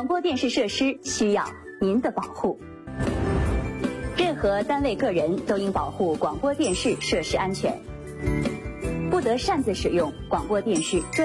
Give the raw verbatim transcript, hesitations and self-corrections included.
播电视设施需要您的保护。任何单位个人都应保护广播电视设施安全，不得擅自使用广播电视专